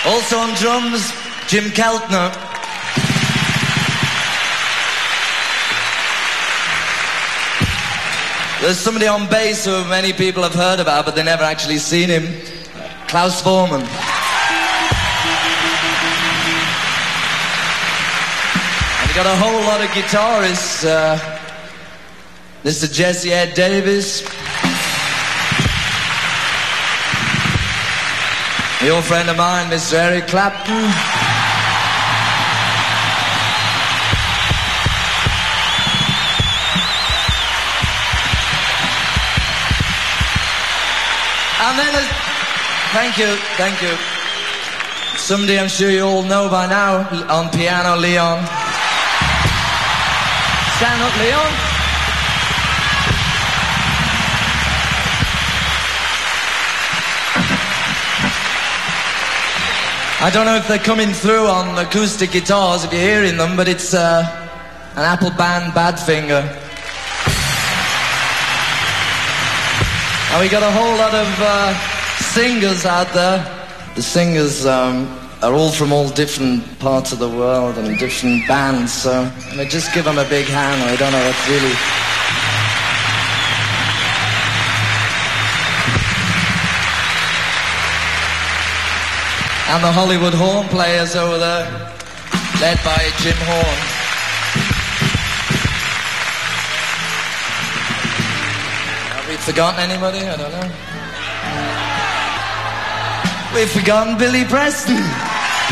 Also on drums, Jim Keltner. There's somebody on bass who many people have heard about, but they never actually seen him. Klaus Voormann. And you got a whole lot of guitarists. Mr. Jesse Ed Davis. Your friend of mine, Mr. Eric Clapton. And then, thank you. Somebody I'm sure you all know by now, on piano, Leon. Stand up, Leon. I don't know if they're coming through on acoustic guitars, if you're hearing them, but it's an Apple band Badfinger. And we got a whole lot of singers out there. The singers are all from all different parts of the world and different bands, so just give them a big hand. I don't know what's really... And the Hollywood horn players over there, led by Jim Horn. Have we forgotten anybody? I don't know. We've forgotten Billy Preston.